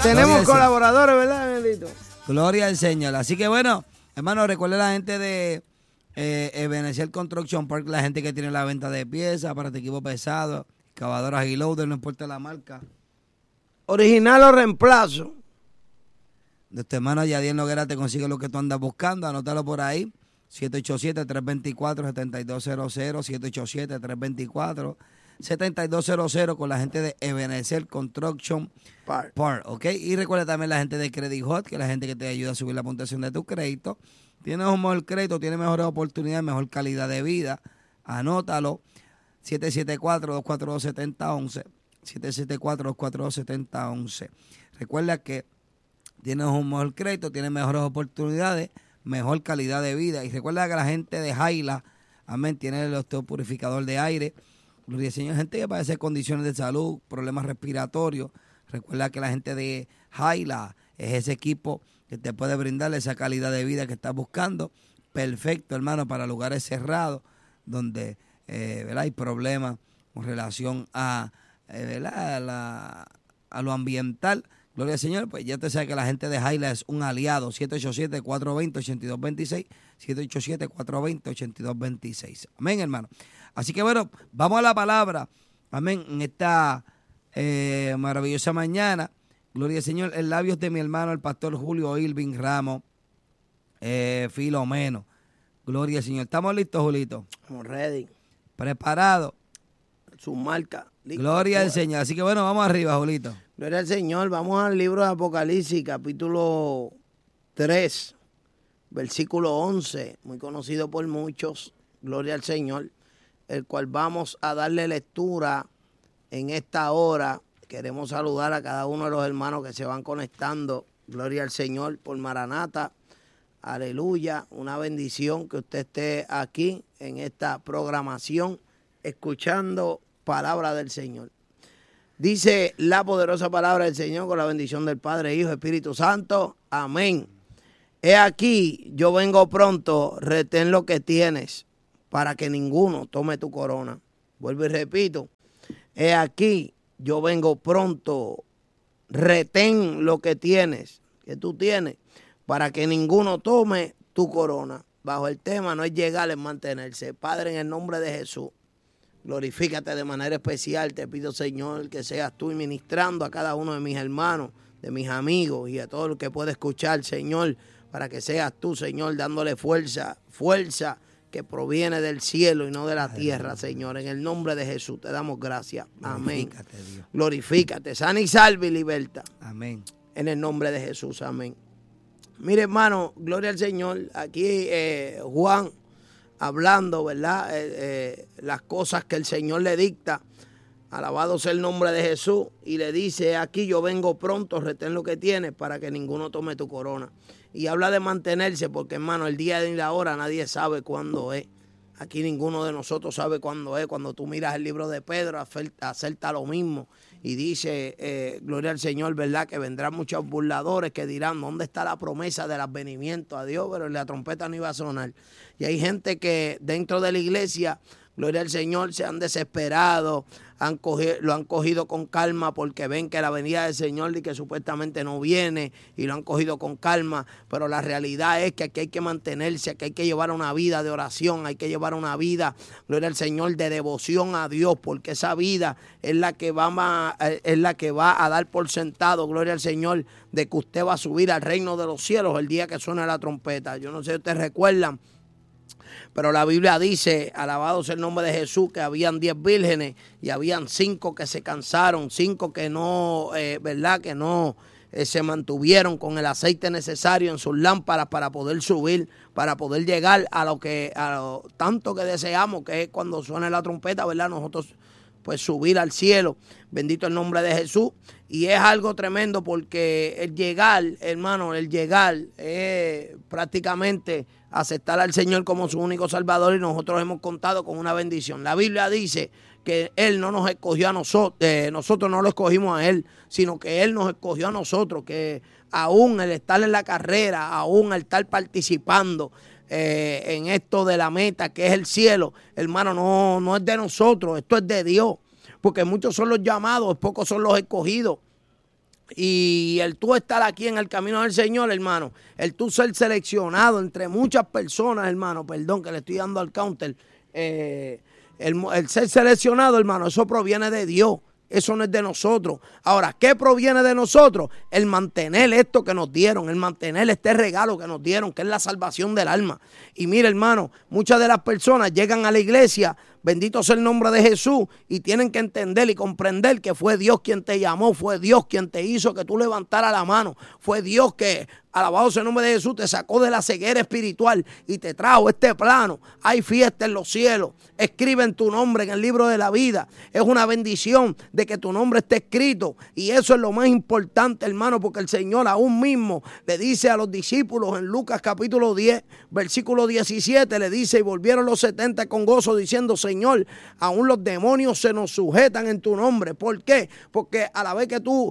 Tenemos colaboradores, ¿verdad, Angelito? Gloria al Señor. Así que bueno, hermano, recuerde a la gente de Ebenezer Construction Park, la gente que tiene la venta de piezas para este equipo pesado, excavadoras y loader, no importa la marca. Original o reemplazo. De tu hermano Yadiel Noguera te consigue lo que tú andas buscando, anótalo por ahí. 787-324-7200, 787-324-7200 con la gente de Ebenezer Construction Park, ¿ok? Y recuerda también la gente de Credit Hot, que es la gente que te ayuda a subir la puntuación de tu crédito. Tienes un mejor crédito, tienes mejores oportunidades, mejor calidad de vida. Anótalo. 774-242-7011, 774-242-7011. Recuerda que tienes un mejor crédito, tienes mejores oportunidades, mejor calidad de vida. Y recuerda que la gente de Jaila, amén, tiene el osteopurificador de aire. Gloria al Señor, gente que padece condiciones de salud, problemas respiratorios. Recuerda que la gente de Jaila es ese equipo que te puede brindar esa calidad de vida que estás buscando. Perfecto, hermano, para lugares cerrados donde ¿verdad? Hay problemas con relación a, ¿verdad? a lo ambiental. Gloria al Señor, pues ya te sabe que la gente de Jaila es un aliado. 787-420-8226, 787-420-8226. Amén, hermano. Así que bueno, vamos a la palabra. Amén, en esta maravillosa mañana. Gloria al Señor, en labios de mi hermano, el pastor Julio Irving Ramos Filomeno. Gloria al Señor. ¿Estamos listos, Julito? Estamos ready. ¿Preparados? Su marca. Gloria al Señor. Así que bueno, vamos arriba, Julito. Gloria al Señor. Vamos al libro de Apocalipsis, capítulo 3, versículo 11, muy conocido por muchos. Gloria al Señor, el cual vamos a darle lectura en esta hora. Queremos saludar a cada uno de los hermanos que se van conectando. Gloria al Señor por Maranata. Aleluya. Una bendición que usted esté aquí en esta programación escuchando palabra del Señor. Dice la poderosa palabra del Señor con la bendición del Padre, Hijo, Espíritu Santo. Amén. He aquí, yo vengo pronto, retén lo que tienes para que ninguno tome tu corona. Vuelvo y repito. He aquí, yo vengo pronto, retén lo que tienes, que tú tienes, para que ninguno tome tu corona. Bajo el tema no es llegar, es mantenerse. Padre, en el nombre de Jesús, glorifícate de manera especial. Te pido, Señor, que seas tú ministrando a cada uno de mis hermanos, de mis amigos y a todo el que pueda escuchar, Señor, para que seas tú, Señor, dándole fuerza que proviene del cielo y no de la tierra, Señor. En el nombre de Jesús te damos gracias. Amén. Glorifícate, Dios. Glorifícate, sana y salve y liberta. Amén. En el nombre de Jesús, amén. Mire, hermano, gloria al Señor. Aquí Juan hablando, ¿verdad? Las cosas que el Señor le dicta. Alabado sea el nombre de Jesús. Y le dice, aquí yo vengo pronto, retén lo que tienes para que ninguno tome tu corona. Y habla de mantenerse porque, hermano, el día y la hora nadie sabe cuándo es. Aquí ninguno de nosotros sabe cuándo es. Cuando tú miras el libro de Pedro, acerta lo mismo. Y dice, gloria al Señor, ¿verdad? Que vendrán muchos burladores que dirán, ¿dónde está la promesa del advenimiento a Dios? Pero la trompeta no iba a sonar. Y hay gente que dentro de la iglesia, gloria al Señor, se han desesperado, lo han cogido con calma porque ven que la venida del Señor y que supuestamente no viene y lo han cogido con calma, pero la realidad es que aquí hay que mantenerse, aquí hay que llevar una vida de oración, hay que llevar una vida, gloria al Señor, de devoción a Dios, porque esa vida es la que va a dar por sentado, gloria al Señor, de que usted va a subir al reino de los cielos el día que suene la trompeta. Yo no sé si ustedes recuerdan, pero la Biblia dice, alabado sea el nombre de Jesús, que habían 10 vírgenes y habían 5 que se cansaron, 5 que no, ¿verdad? Que no se mantuvieron con el aceite necesario en sus lámparas para poder subir, para poder llegar a lo tanto que deseamos, que es cuando suene la trompeta, ¿verdad? Nosotros pues subir al cielo. Bendito el nombre de Jesús. Y es algo tremendo porque el llegar, hermano, es prácticamente aceptar al Señor como su único Salvador, y nosotros hemos contado con una bendición. La Biblia dice que Él no nos escogió a nosotros, nosotros no lo escogimos a Él, sino que Él nos escogió a nosotros, que aún el estar en la carrera, aún el estar participando en esto de la meta que es el cielo, hermano, no es de nosotros, esto es de Dios, porque muchos son los llamados, pocos son los escogidos. Y el tú estar aquí en el camino del Señor, hermano, el tú ser seleccionado entre muchas personas, hermano, perdón que le estoy dando al counter, el ser seleccionado, hermano, eso proviene de Dios. Eso no es de nosotros. Ahora, ¿qué proviene de nosotros? El mantener esto que nos dieron, el mantener este regalo que nos dieron, que es la salvación del alma. Y mire, hermano, muchas de las personas llegan a la iglesia, bendito sea el nombre de Jesús, y tienen que entender y comprender que fue Dios quien te llamó, fue Dios quien te hizo que tú levantaras la mano, fue Dios que, alabado sea el nombre de Jesús, te sacó de la ceguera espiritual y te trajo este plano. Hay fiesta en los cielos. Escriben tu nombre en el libro de la vida. Es una bendición de que tu nombre esté escrito. Y eso es lo más importante, hermano, porque el Señor aún mismo le dice a los discípulos en Lucas capítulo 10, versículo 17, le dice, y volvieron los 70 con gozo diciendo, Señor, aún los demonios se nos sujetan en tu nombre. ¿Por qué? Porque a la vez que tú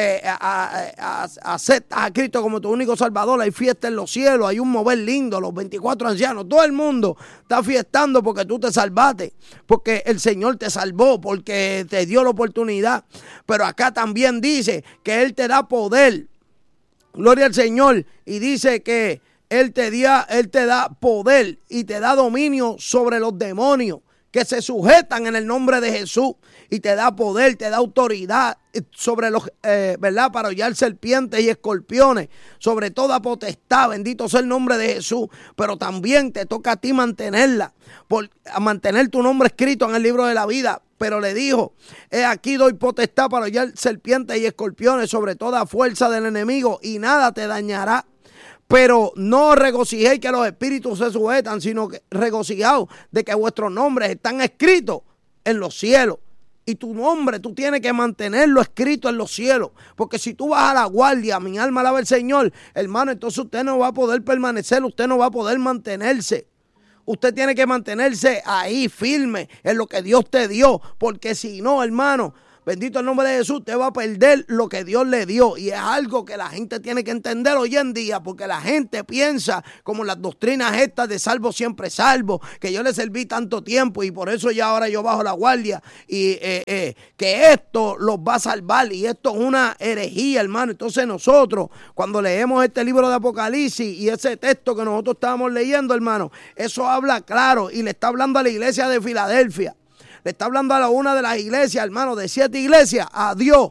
aceptas a Cristo como tu único Salvador, hay fiesta en los cielos, hay un mover lindo, los 24 ancianos, todo el mundo está fiestando porque tú te salvaste, porque el Señor te salvó, porque te dio la oportunidad. Pero acá también dice que Él te da poder, gloria al Señor, y dice que Él te da poder y te da dominio sobre los demonios que se sujetan en el nombre de Jesús, y te da poder, te da autoridad sobre los, ¿verdad? Para hollar serpientes y escorpiones, sobre toda potestad, bendito sea el nombre de Jesús. Pero también te toca a ti mantenerla, a mantener tu nombre escrito en el libro de la vida. Pero le dijo, aquí doy potestad para hollar serpientes y escorpiones sobre toda fuerza del enemigo, y nada te dañará. Pero no regocijéis que los espíritus se sujetan, sino que regocijaos de que vuestros nombres están escritos en los cielos. Y tu nombre tú tienes que mantenerlo escrito en los cielos. Porque si tú vas a la guardia, mi alma alaba al Señor, hermano, entonces usted no va a poder permanecer, usted no va a poder mantenerse. Usted tiene que mantenerse ahí firme en lo que Dios te dio. Porque si no, hermano, bendito el nombre de Jesús, te va a perder lo que Dios le dio. Y es algo que la gente tiene que entender hoy en día, porque la gente piensa como las doctrinas estas de salvo siempre salvo, que yo le serví tanto tiempo y por eso ya ahora yo bajo la guardia y que esto los va a salvar, y esto es una herejía, hermano. Entonces nosotros, cuando leemos este libro de Apocalipsis y ese texto que nosotros estábamos leyendo, hermano, eso habla claro y le está hablando a la iglesia de Filadelfia. Le está hablando a una de las iglesias, hermano, de 7 iglesias, a Dios.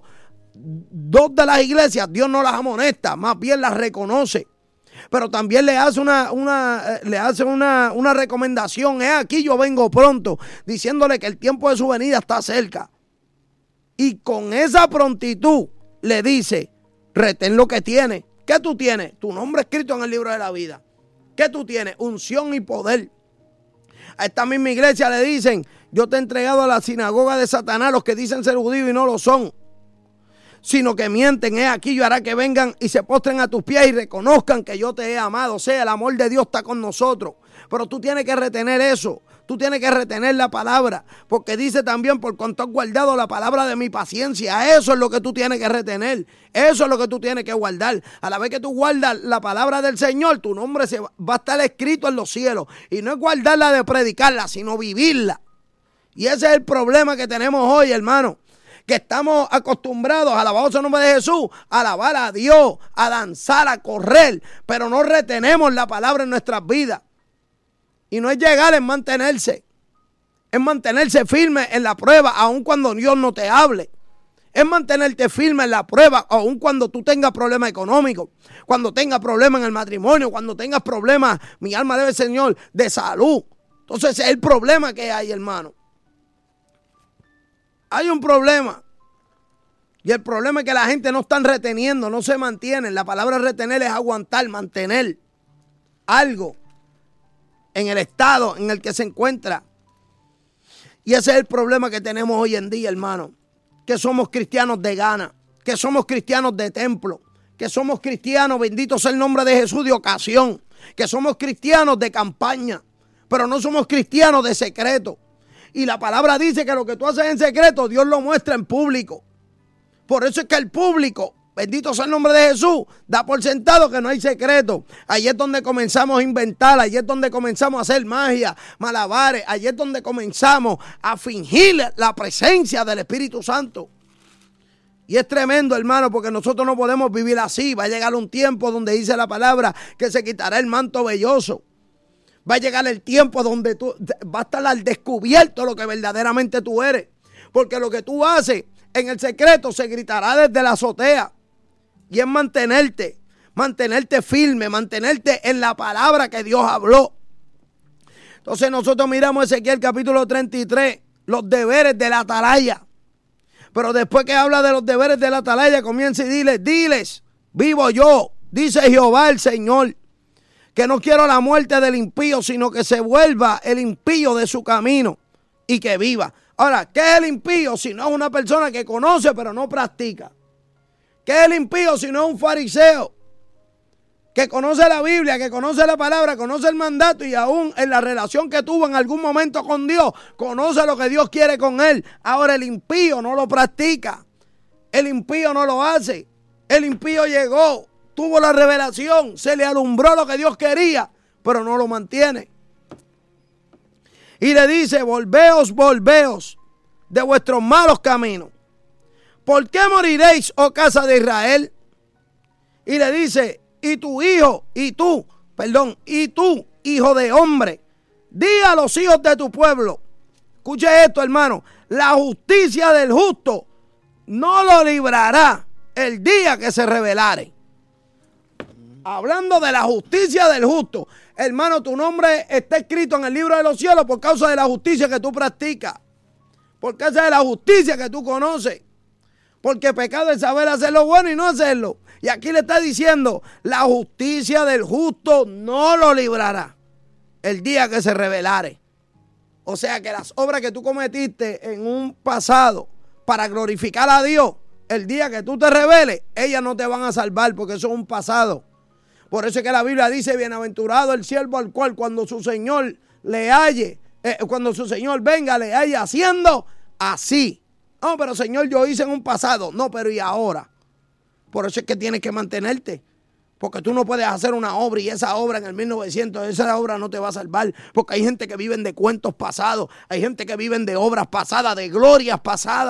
2 de las iglesias, Dios no las amonesta, más bien las reconoce. Pero también le hace una recomendación. Aquí yo vengo pronto, diciéndole que el tiempo de su venida está cerca. Y con esa prontitud le dice, retén lo que tienes. ¿Qué tú tienes? Tu nombre escrito en el libro de la vida. ¿Qué tú tienes? Unción y poder. A esta misma iglesia le dicen, yo te he entregado a la sinagoga de Satanás, los que dicen ser judíos y no lo son, sino que mienten. Aquí yo hará que vengan y se postren a tus pies y reconozcan que yo te he amado. O sea, el amor de Dios está con nosotros. Pero tú tienes que retener eso. Tú tienes que retener la palabra, porque dice también, por cuanto has guardado la palabra de mi paciencia. Eso es lo que tú tienes que retener. Eso es lo que tú tienes que guardar. A la vez que tú guardas la palabra del Señor, tu nombre va a estar escrito en los cielos. Y no es guardarla de predicarla, sino vivirla. Y ese es el problema que tenemos hoy, hermano. Que estamos acostumbrados, alabado sea el nombre de Jesús, a alabar a Dios, a danzar, a correr, pero no retenemos la palabra en nuestras vidas. Y no es llegar, es mantenerse. Es mantenerse firme en la prueba, aun cuando Dios no te hable. Es mantenerte firme en la prueba, aun cuando tú tengas problemas económicos, cuando tengas problemas en el matrimonio, cuando tengas problemas, mi alma debe, Señor, de salud. Entonces ese es el problema que hay, hermano. Hay un problema. Y el problema es que la gente no está reteniendo, no se mantienen. La palabra retener es aguantar, mantener algo en el estado en el que se encuentra. Y ese es el problema que tenemos hoy en día, hermano. Que somos cristianos de gana, que somos cristianos de templo, que somos cristianos, bendito sea el nombre de Jesús, de ocasión, que somos cristianos de campaña, pero no somos cristianos de secreto. Y la palabra dice que lo que tú haces en secreto, Dios lo muestra en público. Por eso es que el público, bendito sea el nombre de Jesús, da por sentado que no hay secreto. Allí es donde comenzamos a inventar, allí es donde comenzamos a hacer magia, malabares, allí es donde comenzamos a fingir la presencia del Espíritu Santo. Y es tremendo, hermano, porque nosotros no podemos vivir así. Va a llegar un tiempo donde dice la palabra que se quitará el manto velloso. Va a llegar el tiempo donde tú va a estar al descubierto lo que verdaderamente tú eres. Porque lo que tú haces en el secreto se gritará desde la azotea. Y es mantenerte firme, mantenerte en la palabra que Dios habló. Entonces nosotros miramos Ezequiel capítulo 33, los deberes de la atalaya. Pero después que habla de los deberes de la atalaya, comienza y diles, vivo yo, dice Jehová el Señor, que no quiero la muerte del impío, sino que se vuelva el impío de su camino y que viva. Ahora, ¿qué es el impío? Si no es una persona que conoce pero no practica. ¿Qué es el impío si no es un fariseo que conoce la Biblia, que conoce la palabra, conoce el mandato y aún en la relación que tuvo en algún momento con Dios, conoce lo que Dios quiere con él? Ahora el impío no lo practica, el impío no lo hace, el impío llegó, tuvo la revelación, se le alumbró lo que Dios quería, pero no lo mantiene. Y le dice, volveos de vuestros malos caminos. ¿Por qué moriréis, oh casa de Israel? Y le dice, y tú, hijo de hombre, di a los hijos de tu pueblo. Escuche esto, hermano. La justicia del justo no lo librará el día que se rebelare. Hablando de la justicia del justo. Hermano, tu nombre está escrito en el libro de los cielos por causa de la justicia que tú practicas. Por causa de la justicia que tú conoces. Porque pecado es saber hacer lo bueno y no hacerlo. Y aquí le está diciendo, la justicia del justo no lo librará el día que se rebelare. O sea que las obras que tú cometiste en un pasado para glorificar a Dios, el día que tú te rebeles, ellas no te van a salvar porque eso es un pasado. Por eso es que la Biblia dice, bienaventurado el siervo al cual cuando su Señor le halle, cuando su Señor venga le halle haciendo así. No, pero Señor, yo hice en un pasado. No, pero ¿y ahora? Por eso es que tienes que mantenerte. Porque tú no puedes hacer una obra y esa obra en el 1900, esa obra no te va a salvar. Porque hay gente que vive de cuentos pasados. Hay gente que vive de obras pasadas, de glorias pasadas.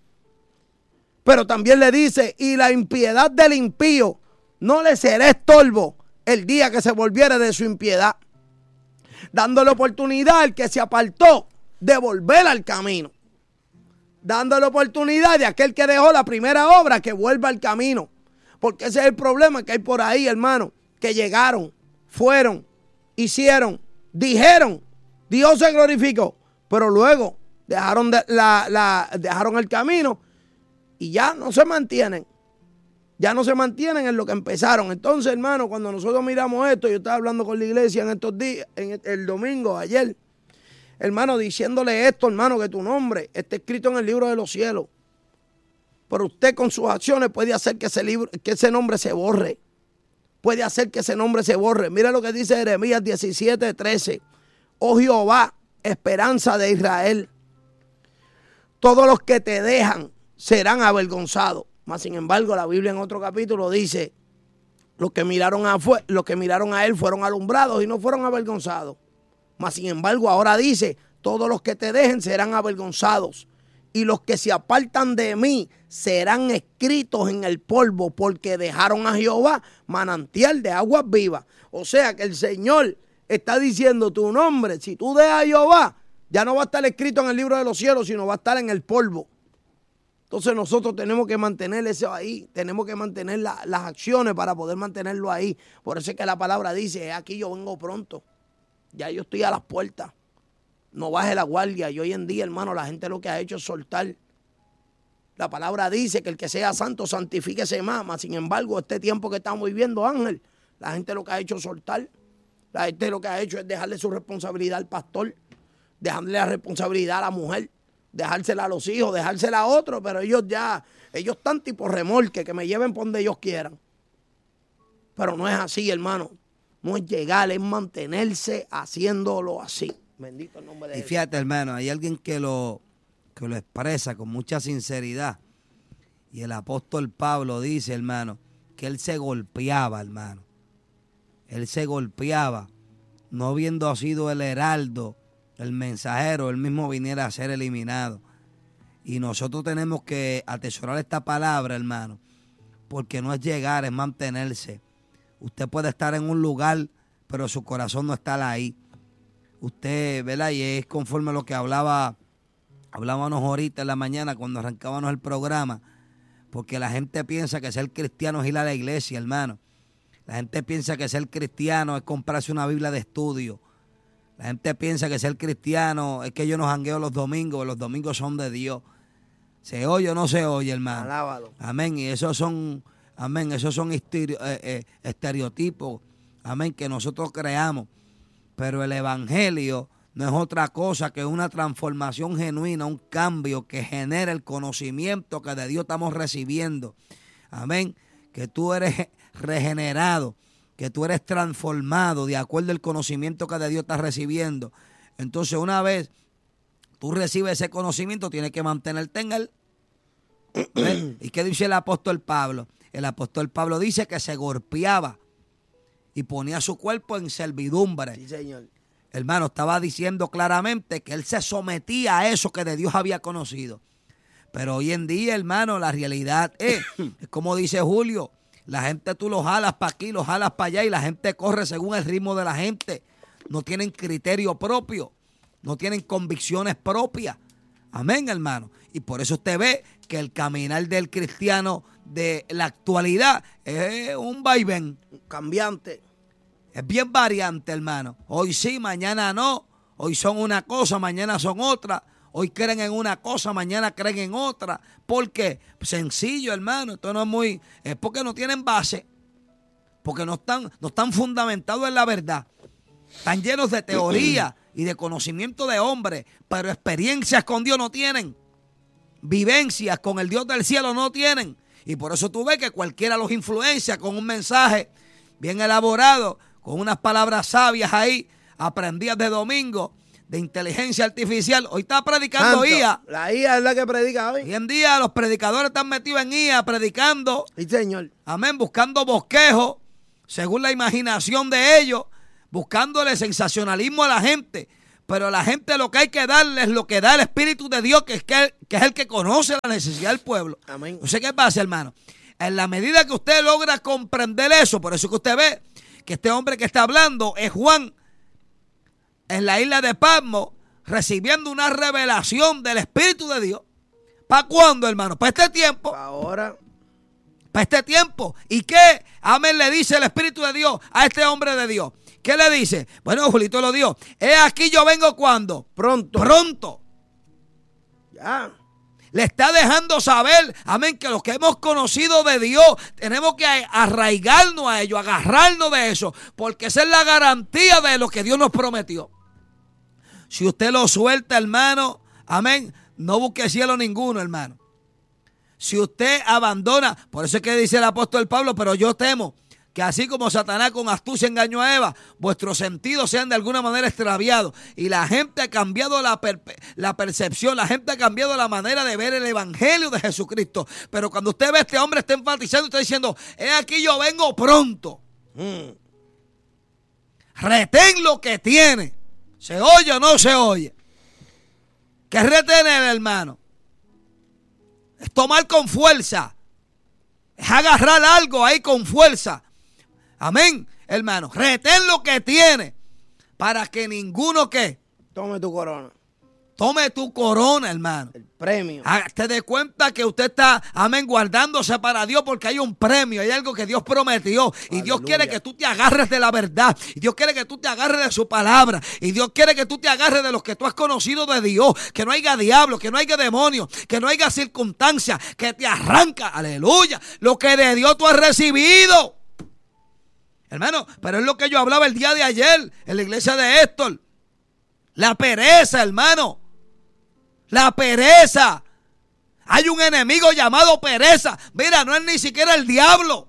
Pero también le dice, y la impiedad del impío no le será estorbo el día que se volviere de su impiedad. Dándole oportunidad al que se apartó de volver al camino. Dándole oportunidad de aquel que dejó la primera obra que vuelva al camino. Porque ese es el problema que hay por ahí, hermano. Que llegaron, fueron, hicieron, dijeron, Dios se glorificó. Pero luego dejaron, dejaron el camino y ya no se mantienen. Ya no se mantienen en lo que empezaron. Entonces, hermano, cuando nosotros miramos esto, yo estaba hablando con la iglesia en estos días, en el domingo, ayer. Hermano, diciéndole esto, hermano, que tu nombre está escrito en el libro de los cielos. Pero usted con sus acciones puede hacer que ese nombre se borre. Puede hacer que ese nombre se borre. Mira lo que dice Jeremías 17:13. Oh Jehová, esperanza de Israel. Todos los que te dejan serán avergonzados. Mas sin embargo, la Biblia en otro capítulo dice, los que miraron a él fueron alumbrados y no fueron avergonzados. Mas sin embargo, ahora dice, todos los que te dejen serán avergonzados. Y los que se apartan de mí serán escritos en el polvo, porque dejaron a Jehová manantial de aguas vivas. O sea que el Señor está diciendo tu nombre. Si tú dejas a Jehová, ya no va a estar escrito en el libro de los cielos, sino va a estar en el polvo. Entonces nosotros tenemos que mantener eso ahí. Tenemos que mantener las acciones para poder mantenerlo ahí. Por eso es que la palabra dice, aquí yo vengo pronto. Ya yo estoy a las puertas. No baje la guardia. Y hoy en día, hermano, la gente lo que ha hecho es soltar. La palabra dice que el que sea santo, santifíquese más. Sin embargo, este tiempo que estamos viviendo, Ángel, la gente lo que ha hecho es soltar. La gente lo que ha hecho es dejarle su responsabilidad al pastor, dejarle la responsabilidad a la mujer, dejársela a los hijos, dejársela a otros, pero ellos están tipo remolque, que me lleven por donde ellos quieran. Pero no es así, hermano. No es llegar, es mantenerse haciéndolo así. Bendito el nombre de Jesús. Y fíjate, hermano, hay alguien que lo expresa con mucha sinceridad. Y el apóstol Pablo dice, hermano, que él se golpeaba, hermano. Él se golpeaba, no habiendo sido el heraldo, el mensajero, él mismo viniera a ser eliminado. Y nosotros tenemos que atesorar esta palabra, hermano, porque no es llegar, es mantenerse. Usted puede estar en un lugar, pero su corazón no está ahí. Usted, ¿verdad? Y es conforme a lo que hablábamos ahorita en la mañana cuando arrancábamos el programa, porque la gente piensa que ser cristiano es ir a la iglesia, hermano. La gente piensa que ser cristiano es comprarse una Biblia de estudio. La gente piensa que ser cristiano es que yo no jangueo los domingos son de Dios. ¿Se oye o no se oye, hermano? Alábalo. Amén. Y esos son estereotipos, amén, que nosotros creamos. Pero el evangelio no es otra cosa que una transformación genuina, un cambio que genera el conocimiento que de Dios estamos recibiendo. Amén. Que tú eres regenerado, que tú eres transformado de acuerdo al conocimiento que de Dios estás recibiendo. Entonces, una vez tú recibes ese conocimiento, tienes que mantenerte en él. ¿Y qué dice el apóstol Pablo? El apóstol Pablo dice que se golpeaba y ponía su cuerpo en servidumbre. Sí, señor. Hermano, estaba diciendo claramente que él se sometía a eso que de Dios había conocido. Pero hoy en día, hermano, la realidad es como dice Julio, la gente tú lo jalas para aquí, lo jalas para allá y la gente corre según el ritmo de la gente. No tienen criterio propio, no tienen convicciones propias. Amén, hermano. Y por eso usted ve que el caminar del cristiano de la actualidad es un vaivén. Cambiante. Es bien variante, hermano. Hoy sí, mañana no. Hoy son una cosa, mañana son otra. Hoy creen en una cosa, mañana creen en otra. ¿Por qué? Sencillo, hermano. Esto no es muy... Es porque no tienen base. Porque no están fundamentados en la verdad. Están llenos de teoría y de conocimiento de hombre. Pero experiencias con Dios no tienen. Vivencias con el Dios del cielo no tienen. Y por eso tú ves que cualquiera los influencia con un mensaje bien elaborado, con unas palabras sabias ahí, aprendidas de domingo, de inteligencia artificial. Hoy está predicando Santo. IA. La IA es la que predica hoy. Hoy en día los predicadores están metidos en IA, predicando. Sí, señor. Amén, buscando bosquejos, según la imaginación de ellos, buscándole sensacionalismo a la gente. Pero a la gente lo que hay que darle es lo que da el Espíritu de Dios, que es el que conoce la necesidad del pueblo. Amén. No sé qué pasa, hermano. En la medida que usted logra comprender eso, por eso que usted ve que este hombre que está hablando es Juan, en la isla de Patmos, recibiendo una revelación del Espíritu de Dios. ¿Para cuándo, hermano? ¿Para este tiempo? Ahora. Para este tiempo. ¿Y qué? Amén, le dice el Espíritu de Dios a este hombre de Dios. ¿Qué le dice? Bueno, Julito lo dio. Aquí yo vengo cuando. Pronto. Pronto. Ya. Le está dejando saber, amén, que los que hemos conocido de Dios tenemos que arraigarnos a ello, agarrarnos de eso, porque esa es la garantía de lo que Dios nos prometió. Si usted lo suelta, hermano, amén, no busque cielo ninguno, hermano. Si usted abandona, por eso es que dice el apóstol Pablo, pero yo temo que así como Satanás con astucia engañó a Eva, vuestros sentidos sean de alguna manera extraviados. Y la gente ha cambiado la percepción, la gente ha cambiado la manera de ver el evangelio de Jesucristo. Pero cuando usted ve a este hombre, está enfatizando, está diciendo, aquí yo vengo pronto. Retén lo que tiene. ¿Se oye o no se oye? ¿Qué es retener, hermano? Es tomar con fuerza. Es agarrar algo ahí con fuerza. Amén, hermano. Retén lo que tiene para que ninguno que Tome tu corona. tome tu corona, hermano. El premio. Te dé cuenta que usted está, amén, guardándose para Dios porque hay un premio, hay algo que Dios prometió. Y Dios quiere que tú te agarres de la verdad. Y Dios quiere que tú te agarres de su palabra. Y Dios quiere que tú te agarres de los que tú has conocido de Dios. Que no haya diablo, que no haya demonio, que no haya circunstancia, que te arranca, aleluya, lo que de Dios tú has recibido. Hermano, pero es lo que yo hablaba el día de ayer en la iglesia de Héctor. La pereza, hermano. La pereza. Hay un enemigo llamado pereza. Mira, no es ni siquiera el diablo.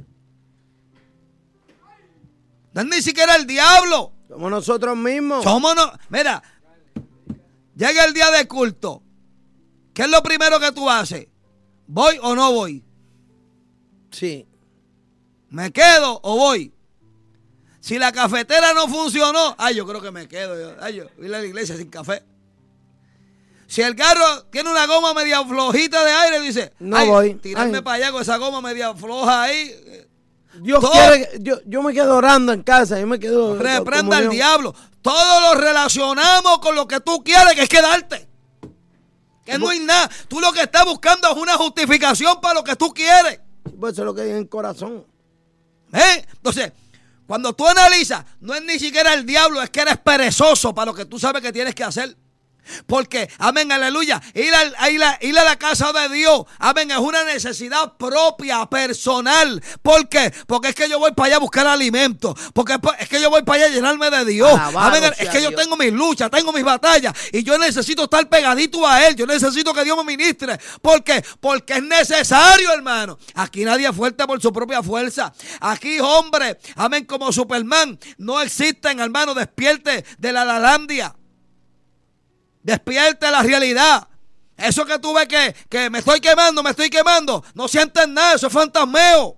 No es ni siquiera el diablo. Somos nosotros mismos. Mira, llega el día de culto. ¿Qué es lo primero que tú haces? ¿Voy o no voy? Sí. ¿Me quedo o voy? Si la cafetera no funcionó, yo creo que me quedo. Yo voy a la iglesia sin café. Si el carro tiene una goma media flojita de aire, dice, no voy. Tirarme para allá con esa goma media floja ahí. Dios quiere, yo me quedo orando en casa, yo me quedo. Reprenda al diablo. Todo lo relacionamos con lo que tú quieres, que es quedarte. Que no hay nada. Tú lo que estás buscando es una justificación para lo que tú quieres. Pues eso es lo que hay en el corazón. Entonces, cuando tú analizas, no es ni siquiera el diablo, es que eres perezoso para lo que tú sabes que tienes que hacer. Porque, amén, aleluya, ir a la casa de Dios, amén, es una necesidad propia, personal. ¿Por qué? Porque es que yo voy para allá a buscar alimento. Porque es que yo voy para allá a llenarme de Dios. Amén, es que yo tengo mis luchas, tengo mis batallas y yo necesito estar pegadito a Él. Yo necesito que Dios me ministre. ¿Por qué? Porque es necesario, hermano. Aquí nadie es fuerte por su propia fuerza. Aquí, hombre, amén, como Superman, no existen, hermano. Despierte de la lalandia. Despierte la realidad. Eso que tú ves que me estoy quemando, no sientes nada, eso es fantasmeo.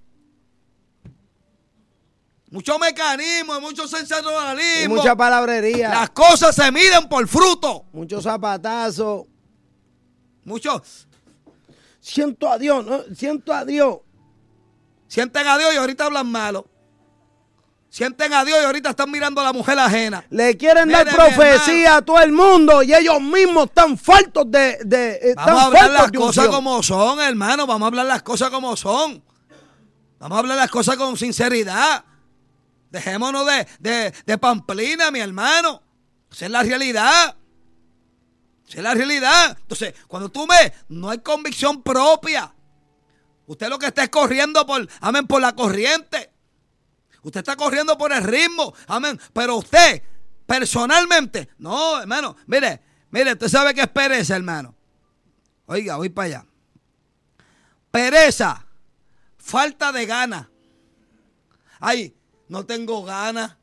Mucho mecanismo, mucho sensacionalismo. Y mucha palabrería. Las cosas se miden por fruto. Muchos zapatazos. Muchos. Siento a Dios, ¿no? Siento a Dios. Sienten a Dios y ahorita hablan malo. Sienten a Dios y ahorita están mirando a la mujer ajena. Le quieren dar profecía a todo el mundo y ellos mismos están faltos de vamos a hablar las cosas como son, hermano. Vamos a hablar las cosas como son. Vamos a hablar las cosas con sinceridad. Dejémonos de pamplina, mi hermano. Esa es la realidad. Esa es la realidad. Entonces, cuando tú ves, no hay convicción propia. Usted lo que está es corriendo por la corriente. Usted está corriendo por el ritmo, amén. Pero usted, personalmente, no, hermano. Mire, usted sabe que es pereza, hermano. Oiga, voy para allá. Pereza, falta de ganas. Ay, no tengo ganas.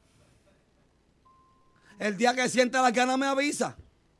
El día que sienta las ganas me avisa.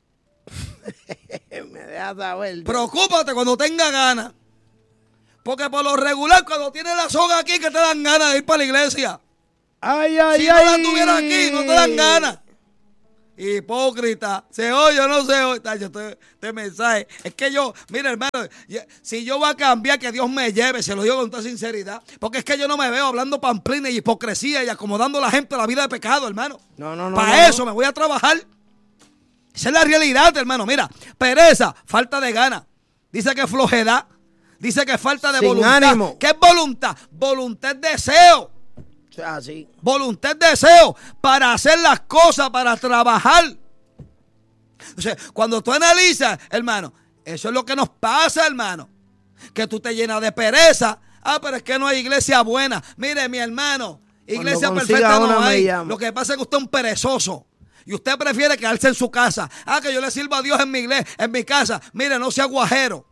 Me deja saber. Preocúpate cuando tenga ganas. Porque por lo regular, cuando tienes la soga aquí, que te dan ganas de ir para la iglesia. Si no la tuviera aquí, no te dan ganas. Hipócrita. ¿Se oye o no se oye? Este mensaje. Es que yo, mira, hermano, si yo voy a cambiar, que Dios me lleve, se lo digo con toda sinceridad. Porque es que yo no me veo hablando pamplina y hipocresía y acomodando a la gente a la vida de pecado, hermano. No. Para eso me voy a trabajar. Esa es la realidad, hermano. Mira, pereza, falta de ganas. Dice que flojedad. Dice que falta de voluntad. Ánimo. ¿Qué es voluntad? Voluntad es deseo. Sí. Voluntad, deseo para hacer las cosas, para trabajar. O sea, cuando tú analizas, hermano, eso es lo que nos pasa, hermano. Que tú te llenas de pereza. Pero es que no hay iglesia buena. Mire, mi hermano, iglesia perfecta no hay. Lo que pasa es que usted es un perezoso. Y usted prefiere quedarse en su casa. Que yo le sirva a Dios en mi iglesia, en mi casa. Mire, no sea guajero.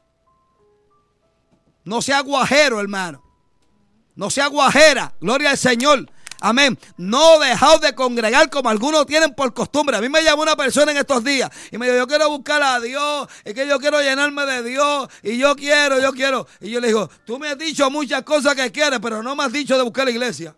No sea guajero, hermano. No sea guajera, gloria al Señor, amén. No dejaos de congregar como algunos tienen por costumbre. A mí me llamó una persona en estos días y me dijo, yo quiero buscar a Dios, es que yo quiero llenarme de Dios y yo quiero. Y yo le digo, tú me has dicho muchas cosas que quieres, pero no me has dicho de buscar la iglesia.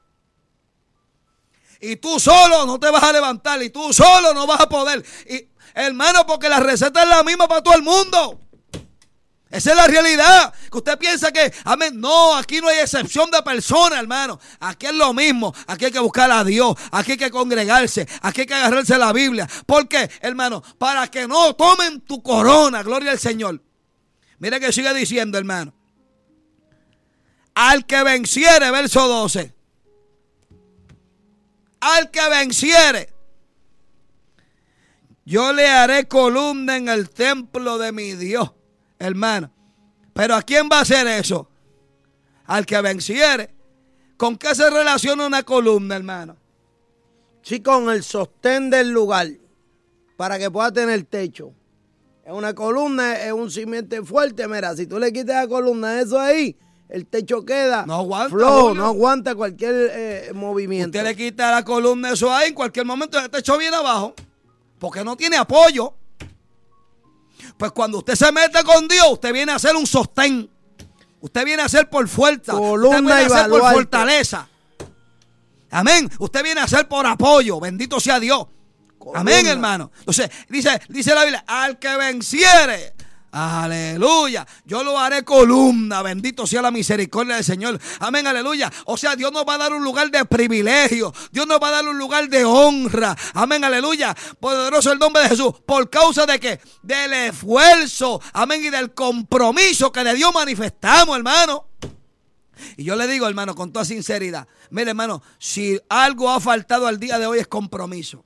Y tú solo no te vas a levantar y tú solo no vas a poder. Y, hermano, porque la receta es la misma para todo el mundo. Esa es la realidad. Que usted piensa que, amén, no, aquí no hay excepción de personas, hermano. Aquí es lo mismo. Aquí hay que buscar a Dios. Aquí hay que congregarse. Aquí hay que agarrarse a la Biblia. ¿Por qué, hermano? Para que no tomen tu corona. Gloria al Señor. Mira que sigue diciendo, hermano. Al que venciere, verso 12. Al que venciere, yo le haré columna en el templo de mi Dios. Hermano, pero ¿a quién va a hacer eso? Al que venciere. ¿Con qué se relaciona una columna, hermano? Sí, con el sostén del lugar, para que pueda tener techo. Es una columna, es un cimiento fuerte. Mira, si tú le quitas la columna de eso ahí, el techo queda flojo, no aguanta cualquier movimiento. Usted le quita la columna de eso ahí, en cualquier momento el techo viene abajo, porque no tiene apoyo. Pues cuando usted se mete con Dios, usted viene a hacer un sostén. Usted viene a hacer por fuerza. Columna, usted viene a hacer por baluarte. fortaleza. Amén. Usted viene a hacer por apoyo. Bendito sea Dios. Columna. Amén, hermano. Entonces, dice la Biblia, al que venciere, aleluya, yo lo haré columna, bendito sea la misericordia del Señor. Amén, aleluya. O sea, Dios nos va a dar un lugar de privilegio, Dios nos va a dar un lugar de honra. Amén, aleluya. Poderoso el nombre de Jesús. ¿Por causa de qué? Del esfuerzo, amén, y del compromiso que de Dios manifestamos, hermano. Y yo le digo, hermano, con toda sinceridad, mire, hermano, si algo ha faltado al día de hoy es compromiso.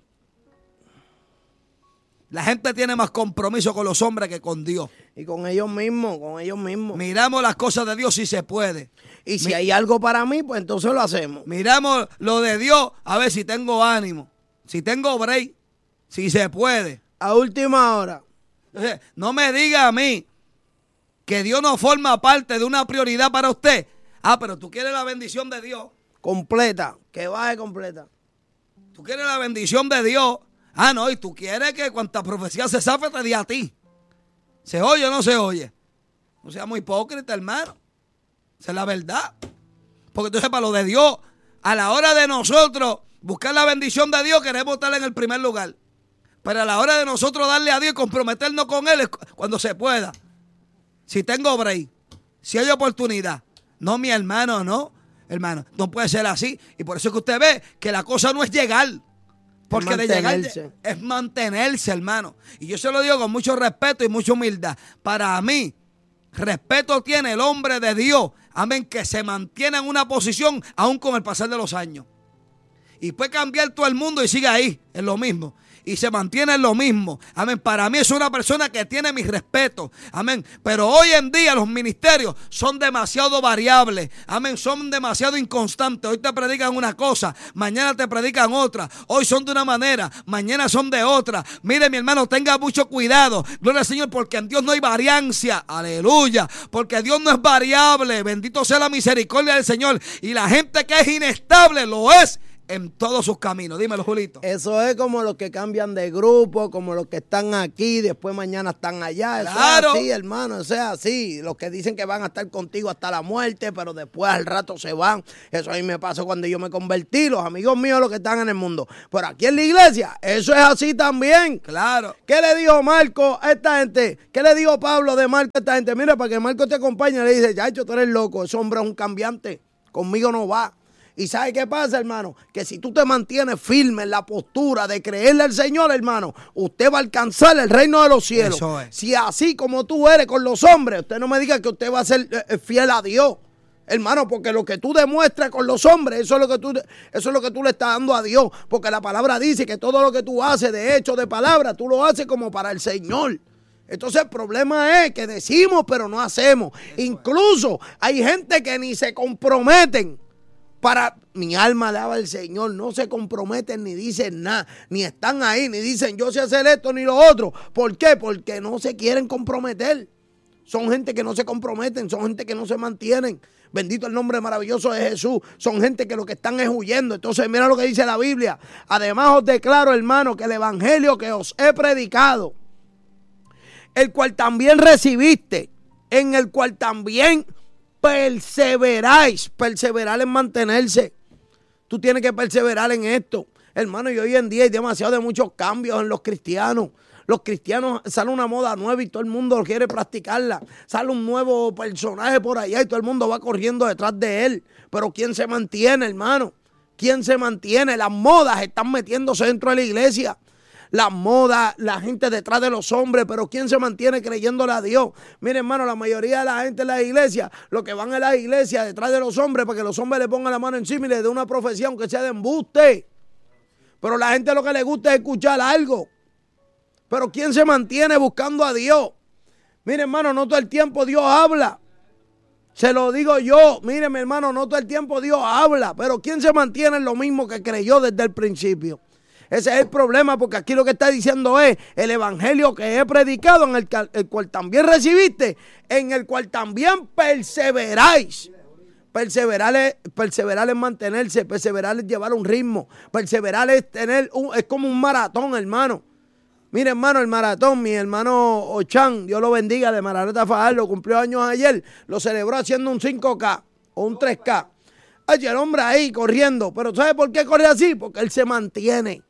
La gente tiene más compromiso con los hombres que con Dios. Y con ellos mismos, con ellos mismos. Miramos las cosas de Dios si se puede. Y si hay algo para mí, pues entonces lo hacemos. Miramos lo de Dios a ver si tengo ánimo, si tengo break, si se puede. A última hora. Entonces, no me diga a mí que Dios no forma parte de una prioridad para usted. Ah, pero tú quieres la bendición de Dios. Completa, que baje completa. Tú quieres la bendición de Dios. Ah, no, y tú quieres que cuanta profecía se zafe te dé a ti. ¿Se oye o no se oye? No seamos hipócritas, hermano. Esa es la verdad. Porque entonces para lo de Dios, a la hora de nosotros buscar la bendición de Dios, queremos estar en el primer lugar. Pero a la hora de nosotros darle a Dios y comprometernos con Él es cuando se pueda. Si tengo break, si hay oportunidad. No, mi hermano, no. Hermano, no puede ser así. Y por eso es que usted ve que la cosa no es llegar. Porque de llegar es mantenerse, hermano. Y yo se lo digo con mucho respeto y mucha humildad. Para mí, respeto tiene el hombre de Dios, amén, que se mantiene en una posición aún con el pasar de los años. Y puede cambiar todo el mundo y sigue ahí, en lo mismo. Y se mantiene en lo mismo. Amén. Para mí es una persona que tiene mi respeto. Amén. Pero hoy en día los ministerios son demasiado variables. Amén. Son demasiado inconstantes. Hoy te predican una cosa, mañana te predican otra. Hoy son de una manera, mañana son de otra. Mire, mi hermano, tenga mucho cuidado. Gloria al Señor, porque en Dios no hay variancia. Aleluya. Porque Dios no es variable. Bendito sea la misericordia del Señor. Y la gente que es inestable lo es en todos sus caminos. Dímelo, Julito. Eso es como los que cambian de grupo, como los que están aquí, después mañana están allá. Eso Claro. es así, hermano, eso es así. Los que dicen que van a estar contigo hasta la muerte, pero después al rato se van. Eso a mí me pasó cuando yo me convertí, los amigos míos los que están en el mundo. Pero aquí en la iglesia, eso es así también. Claro. ¿Qué le dijo Marco a esta gente? ¿Qué le dijo Pablo de Marco a esta gente? Mira, para que Marco te acompañe, le dice, chacho, tú eres loco, ese hombre es un cambiante, conmigo no va. ¿Y sabe qué pasa, hermano? Que si tú te mantienes firme en la postura de creerle al Señor, hermano, usted va a alcanzar el reino de los cielos. Eso es. Si así como tú eres con los hombres, usted no me diga que usted va a ser fiel a Dios. Hermano, porque lo que tú demuestras con los hombres, eso es lo que tú le estás dando a Dios. Porque la palabra dice que todo lo que tú haces de hecho, de palabra, tú lo haces como para el Señor. Entonces el problema es que decimos pero no hacemos. Incluso hay gente que ni se comprometen. Para mi alma alaba al Señor, no se comprometen ni dicen nada, ni están ahí, ni dicen yo sé hacer esto ni lo otro. ¿Por qué? Porque no se quieren comprometer. Son gente que no se comprometen, son gente que no se mantienen. Bendito el nombre maravilloso de Jesús. Son gente que lo que están es huyendo. Entonces mira lo que dice la Biblia. Además os declaro, hermano, que el evangelio que os he predicado, el cual también recibiste, en el cual también perseveráis. Perseverar en mantenerse. Tú tienes que perseverar en esto. Hermano, y hoy en día hay demasiado de muchos cambios en los cristianos. Los cristianos, sale una moda nueva y todo el mundo quiere practicarla. Sale un nuevo personaje por allá y todo el mundo va corriendo detrás de él. Pero ¿quién se mantiene, hermano? ¿Quién se mantiene? Las modas están metiéndose dentro de la iglesia. Las modas, la gente detrás de los hombres, pero ¿quién se mantiene creyéndole a Dios? Mire, hermano, la mayoría de la gente en la iglesia, lo que van a la iglesia detrás de los hombres, para que los hombres le pongan la mano encima y le den una profecía, aunque sea de embuste. Pero la gente lo que le gusta es escuchar algo. Pero ¿quién se mantiene buscando a Dios? Mire, hermano, no todo el tiempo Dios habla. Se lo digo yo. Mire, mi hermano, no todo el tiempo Dios habla. Pero ¿quién se mantiene en lo mismo que creyó desde el principio? Ese es el problema, porque aquí lo que está diciendo es el evangelio que he predicado, en el cual también recibiste, en el cual también perseveráis. Perseverar es mantenerse, perseverar es llevar un ritmo, perseverar es es como un maratón, hermano. Mire, hermano, el maratón, mi hermano Ochan, Dios lo bendiga, de Maranata Fajardo, cumplió años ayer, lo celebró haciendo un 5K o un 3K. Ay, el hombre ahí corriendo, pero ¿sabe por qué corre así? Porque él se mantiene.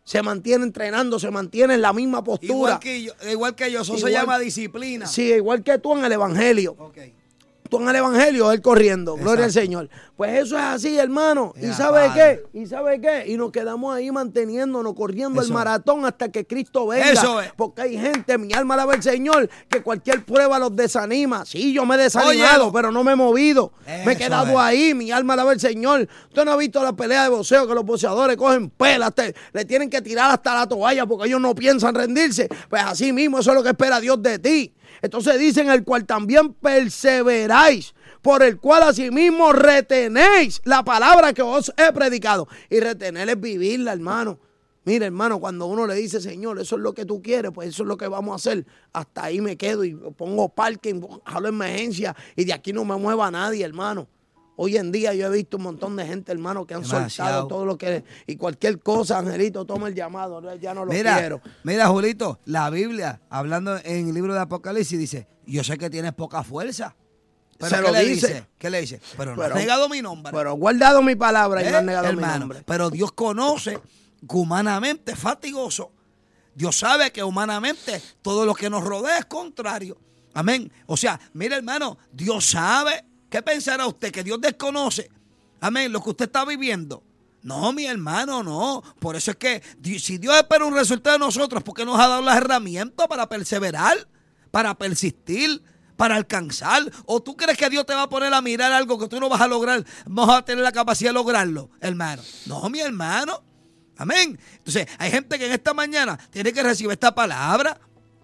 se mantiene entrenando, se mantiene en la misma postura. Igual que yo, eso se llama disciplina. Sí, igual que tú en el evangelio. Okay. Tú en el evangelio, él corriendo. Exacto. Gloria al Señor. Pues eso es así, hermano. ¿Y sabe qué? ¿Y sabe qué? Y nos quedamos ahí manteniéndonos, corriendo el maratón hasta que Cristo venga. Eso es. Porque hay gente, mi alma alaba al Señor, que cualquier prueba los desanima. Sí, yo me he desanimado, pero no me he movido. Me he quedado ahí, mi alma alaba al Señor. Usted no ha visto la pelea de boxeo que los boxeadores cogen pelas, le tienen que tirar hasta la toalla porque ellos no piensan rendirse. Pues así mismo, eso es lo que espera Dios de ti. Entonces dicen, el cual también perseveráis, por el cual asimismo retenéis la palabra que os he predicado. Y retener es vivirla, hermano. Mire, hermano, cuando uno le dice, Señor, eso es lo que tú quieres, pues eso es lo que vamos a hacer. Hasta ahí me quedo y pongo parking, jalo emergencia y de aquí no me mueva nadie, hermano. Hoy en día yo he visto un montón de gente, hermano, que han soltado todo lo que... Y cualquier cosa, Angelito, toma el llamado. Ya no lo quiero. Mira, Julito, la Biblia, hablando en el libro de Apocalipsis, dice, yo sé que tienes poca fuerza. Pero ¿qué le dice? ¿Qué le dice? Pero no has negado mi nombre. Pero has guardado mi palabra y no has negado mi nombre. Pero Dios conoce que humanamente es fatigoso. Dios sabe que humanamente todo lo que nos rodea es contrario. Amén. O sea, mira, hermano, Dios sabe. ¿Qué pensará usted? ¿Que Dios desconoce? Amén, lo que usted está viviendo. No, mi hermano, no. Por eso es que si Dios espera un resultado de nosotros, ¿por qué nos ha dado las herramientas para perseverar, para persistir, para alcanzar? ¿O tú crees que Dios te va a poner a mirar algo que tú no vas a lograr, vas a tener la capacidad de lograrlo, hermano? No, mi hermano. Amén. Entonces, hay gente que en esta mañana tiene que recibir esta palabra.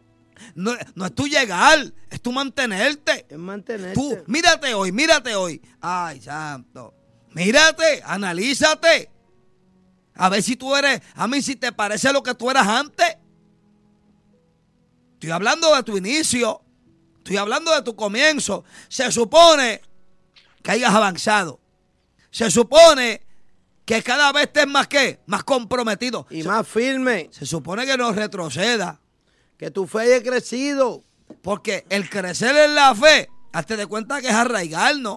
No es tú llegar, es tú mantenerte. Es mantenerte. Tú, mírate hoy. Ay, santo. Mírate, analízate. A ver si tú eres, a mí si te parece lo que tú eras antes. Estoy hablando de tu inicio. Estoy hablando de tu comienzo. Se supone que hayas avanzado. Se supone que cada vez estés más más comprometido. Y más firme. Se supone que no retroceda. Que tu fe haya crecido. Porque el crecer en la fe, hazte de cuenta que es arraigarnos.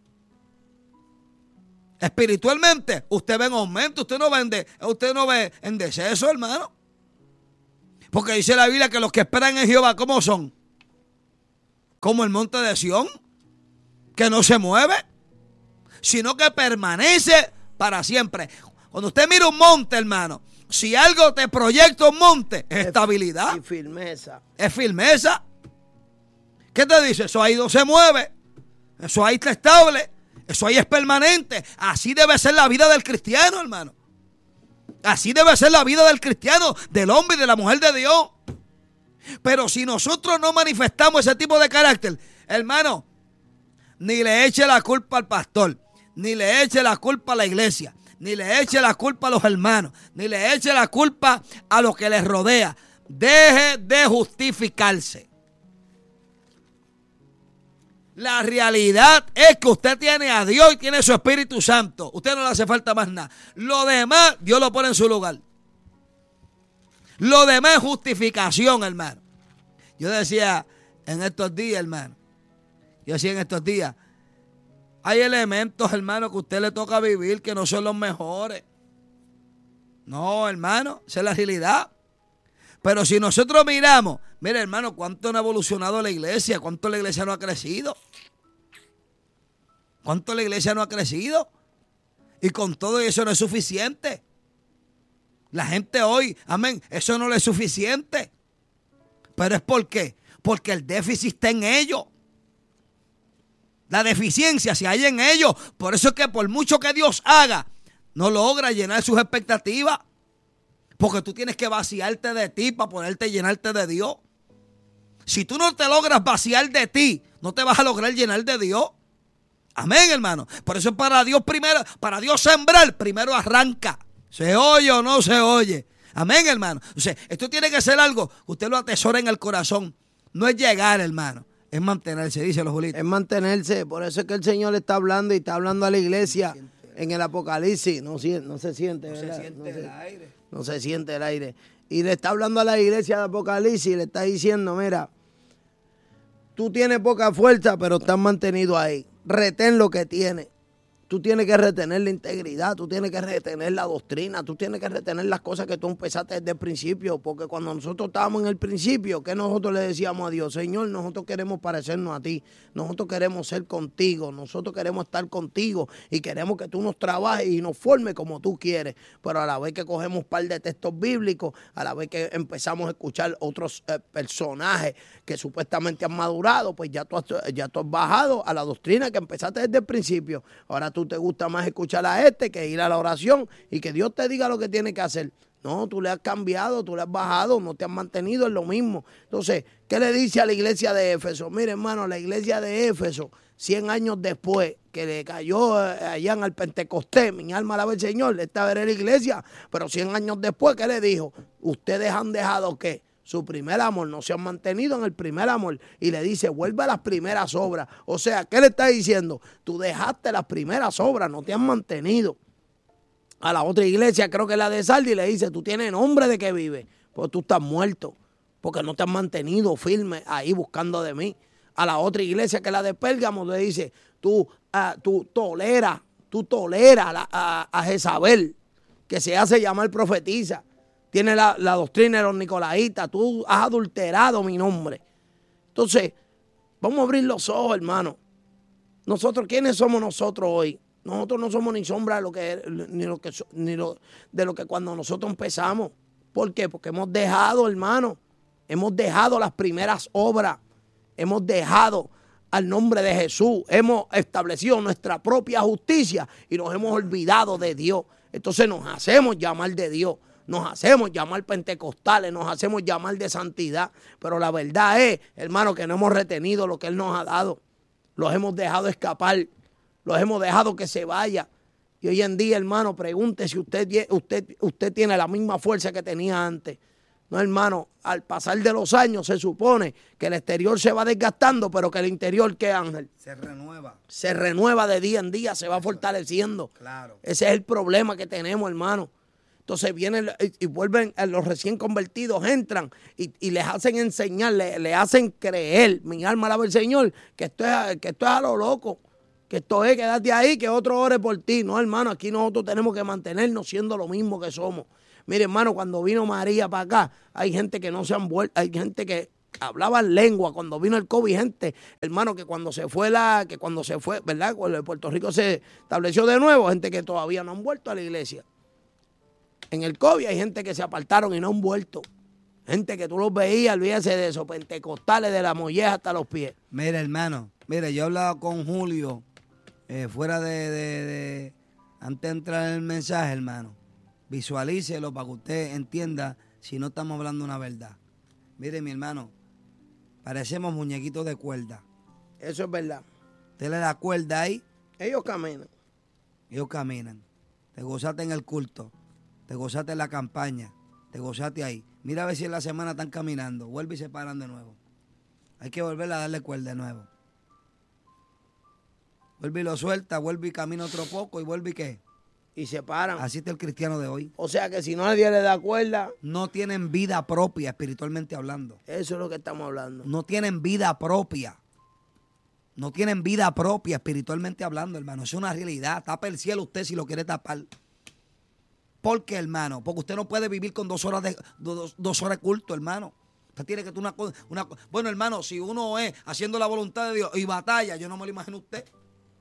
Espiritualmente, usted ve en aumento, usted no ve en deceso, hermano. Porque dice la Biblia que los que esperan en Jehová, ¿cómo son? Como el monte de Sión, que no se mueve, sino que permanece para siempre. Cuando usted mira un monte, hermano, si algo te proyecta un monte, es estabilidad. Y firmeza. Es firmeza. ¿Qué te dice? Eso ahí no se mueve. Eso ahí está estable. Eso ahí es permanente. Así debe ser la vida del cristiano, hermano. Así debe ser la vida del cristiano, del hombre y de la mujer de Dios. Pero si nosotros no manifestamos ese tipo de carácter, hermano, ni le eche la culpa al pastor, ni le eche la culpa a la iglesia, ni le eche la culpa a los hermanos, ni le eche la culpa a los que les rodea. Deje de justificarse. La realidad es que usted tiene a Dios y tiene su Espíritu Santo. Usted no le hace falta más nada. Lo demás, Dios lo pone en su lugar. Lo demás es justificación, hermano. Yo decía en estos días, hermano. Hay elementos, hermano, que a usted le toca vivir que no son los mejores. No, hermano, esa es la realidad. Pero si nosotros miramos, mire, hermano, cuánto ha evolucionado la iglesia, cuánto la iglesia no ha crecido. Cuánto la iglesia no ha crecido. Y con todo eso no es suficiente. La gente hoy, amén, eso no le es suficiente. Pero es ¿por qué? Porque el déficit está en ellos. La deficiencia se halla en ellos. Por eso es que por mucho que Dios haga, no logra llenar sus expectativas. Porque tú tienes que vaciarte de ti para poderte llenarte de Dios. Si tú no te logras vaciar de ti, no te vas a lograr llenar de Dios. Amén, hermano. Por eso para Dios primero, para Dios sembrar, primero arranca. ¿Se oye o no se oye? Amén, hermano. O sea, esto tiene que ser algo que usted lo atesora en el corazón. No es llegar, hermano. Es mantenerse, dice los Julitos. Es mantenerse. Por eso es que el Señor está hablando y está hablando a la iglesia en el Apocalipsis. No se siente, no se siente el aire. No se siente el aire. Y le está hablando a la iglesia de Apocalipsis y le está diciendo, mira, tú tienes poca fuerza, pero estás mantenido ahí. Retén lo que tienes. Tú tienes que retener la integridad, tú tienes que retener la doctrina, tú tienes que retener las cosas que tú empezaste desde el principio, porque cuando nosotros estábamos en el principio, ¿qué nosotros le decíamos a Dios? Señor, nosotros queremos parecernos a ti, nosotros queremos ser contigo, nosotros queremos estar contigo y queremos que tú nos trabajes y nos formes como tú quieres, pero a la vez que cogemos un par de textos bíblicos, a la vez que empezamos a escuchar otros personajes que supuestamente han madurado, pues ya tú has bajado a la doctrina que empezaste desde el principio. Ahora tú te gusta más escuchar a que ir a la oración y que Dios te diga lo que tiene que hacer. No, tú le has cambiado, tú le has bajado, no te has mantenido en lo mismo. Entonces, ¿qué le dice a la iglesia de Éfeso? Mire, hermano, la iglesia de Éfeso, 100 años después que le cayó allá en el Pentecostés, mi alma alaba al Señor, esta era la iglesia, pero 100 años después, ¿qué le dijo? Ustedes han dejado, ¿qué? Su primer amor, no se han mantenido en el primer amor. Y le dice, vuelve a las primeras obras. O sea, ¿qué le está diciendo? Tú dejaste las primeras obras, no te has mantenido. A la otra iglesia, creo que la de Sardis, le dice, tú tienes nombre de que vives, pues tú estás muerto, porque no te has mantenido firme ahí buscando de mí. A la otra iglesia, que es la de Pérgamo, le dice, tú toleras a Jezabel, que se hace llamar profetisa. Tiene la doctrina de los nicolaitas. Tú has adulterado mi nombre. Entonces, vamos a abrir los ojos, hermano. Nosotros, ¿quiénes somos nosotros hoy? Nosotros no somos ni sombra de lo que cuando nosotros empezamos. ¿Por qué? Porque hemos dejado, hermano. Hemos dejado las primeras obras. Hemos dejado al nombre de Jesús. Hemos establecido nuestra propia justicia y nos hemos olvidado de Dios. Entonces nos hacemos llamar de Dios. Nos hacemos llamar pentecostales, nos hacemos llamar de santidad, pero la verdad es, hermano, que no hemos retenido lo que Él nos ha dado. Los hemos dejado escapar, los hemos dejado que se vaya. Y hoy en día, hermano, pregunte si usted tiene la misma fuerza que tenía antes. No, hermano, al pasar de los años se supone que el exterior se va desgastando, pero que el interior, ¿qué, Ángel? Se renueva. Se renueva de día en día, se va fortaleciendo. Claro. Ese es el problema que tenemos, hermano. Entonces vienen y vuelven, los recién convertidos entran y les hacen enseñar, le hacen creer, mi alma alaba al Señor, que esto es a lo loco, que esto es, quédate ahí, que otro ore por ti. No, hermano, aquí nosotros tenemos que mantenernos siendo lo mismo que somos. Mire, hermano, cuando vino María para acá, hay gente que no se han vuelto, hay gente que hablaban lengua cuando vino el COVID, gente, hermano, que cuando se fue, ¿verdad? Cuando Puerto Rico se estableció de nuevo, gente que todavía no han vuelto a la iglesia. En el COVID hay gente que se apartaron y no han vuelto. Gente que tú los veías, olvídese de eso, pentecostales de la molleja hasta los pies. Mira, hermano, mira, yo he hablado con Julio fuera antes de entrar en el mensaje, hermano. Visualícelo para que usted entienda si no estamos hablando una verdad. Mire, mi hermano, parecemos muñequitos de cuerda. Eso es verdad. Usted le da cuerda ahí. Ellos caminan. Ellos caminan. Te gozaste en el culto. Te gozaste en la campaña, te gozaste ahí. Mira a ver si en la semana están caminando. Vuelve y se paran de nuevo. Hay que volver a darle cuerda de nuevo. Vuelve y lo suelta, vuelve y camina otro poco y vuelve y ¿qué? Y se paran. Así está el cristiano de hoy. O sea que si nadie le da cuerda. No tienen vida propia, espiritualmente hablando. Eso es lo que estamos hablando. No tienen vida propia. No tienen vida propia, espiritualmente hablando, hermano. Eso es una realidad. Tapa el cielo usted si lo quiere tapar. ¿Por qué, hermano? Porque usted no puede vivir con 2 horas de culto, hermano. Usted tiene que tener una... Bueno, hermano, si uno es haciendo la voluntad de Dios y batalla, yo no me lo imagino a usted.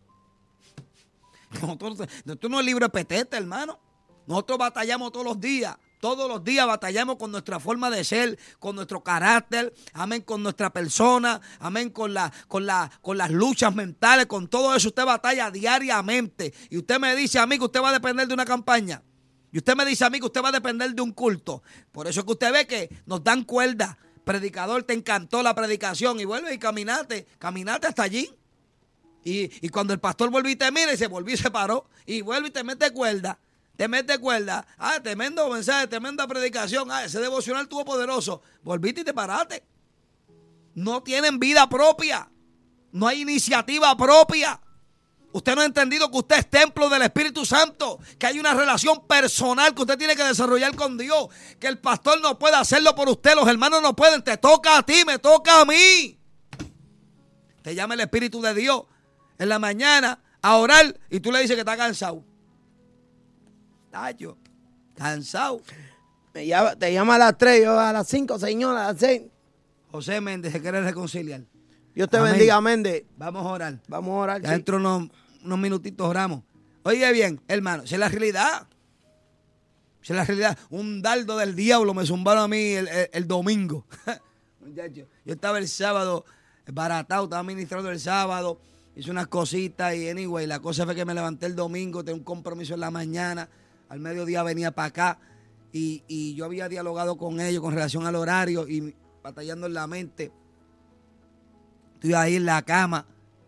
Esto no es libre petete, hermano. Nosotros batallamos todos los días. Todos los días batallamos con nuestra forma de ser, con nuestro carácter, amén, con nuestra persona, amén, con las luchas mentales, con todo eso usted batalla diariamente. Y usted me dice a mí que usted va a depender de una campaña. Y usted me dice a mí que usted va a depender de un culto. Por eso es que usted ve que nos dan cuerda. Predicador, te encantó la predicación y vuelve y caminate hasta allí. Y cuando el pastor vuelve y te mira y se volvió y se paró y vuelve y te mete cuerda. Ah, tremendo mensaje, tremenda predicación. Ah, ese devocional estuvo poderoso. Volviste y te paraste. No tienen vida propia. No hay iniciativa propia. Usted no ha entendido que usted es templo del Espíritu Santo, que hay una relación personal que usted tiene que desarrollar con Dios, que el pastor no puede hacerlo por usted, los hermanos no pueden, te toca a ti, me toca a mí. Te llama el Espíritu de Dios en la mañana, a orar y tú le dices que está cansado. Tacho, cansado. Te llama a las 3, yo a las 5, señora, a las 6. José Méndez se quiere reconciliar. Dios te Amén. bendiga, Méndez. Vamos a orar. Vamos a orar. Ya dentro de unos minutitos oramos. Oye bien, hermano, esa es la realidad. Esa es la realidad. Un dardo del diablo me zumbaron a mí el domingo. Muchachos, yo estaba el sábado baratado, estaba ministrando el sábado, hice unas cositas y anyway, la cosa fue que me levanté el domingo, tenía un compromiso en la mañana, al mediodía venía para acá y yo había dialogado con ellos con relación al horario y batallando en la mente. Estoy ahí en la cama.